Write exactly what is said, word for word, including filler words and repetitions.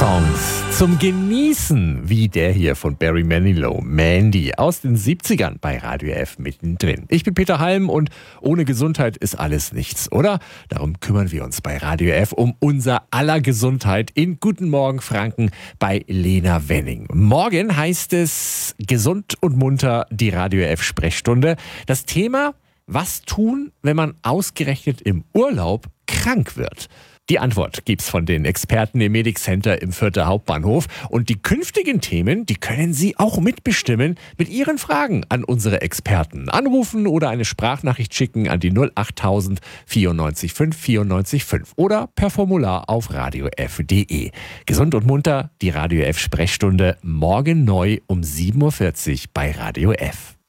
Songs zum Genießen, wie der hier von Barry Manilow, Mandy, aus den siebzigern bei Radio F mittendrin. Ich bin Peter Halm und ohne Gesundheit ist alles nichts, oder? Darum kümmern wir uns bei Radio F um unser aller Gesundheit in Guten Morgen Franken bei Lena Wenning. Morgen heißt es Gesund und munter, die Radio F Sprechstunde. Das Thema: Was tun, wenn man ausgerechnet im Urlaub krank wird? Die Antwort gibt's von den Experten im Medic Center im Fürther Hauptbahnhof. Und die künftigen Themen, die können Sie auch mitbestimmen mit Ihren Fragen an unsere Experten. Anrufen oder eine Sprachnachricht schicken an die null achttausend vierundneunzig fünf vierundneunzig fünf oder per Formular auf radio f punkt d e. Gesund und munter, die Radio F Sprechstunde, morgen neu um sieben Uhr vierzig bei Radio F.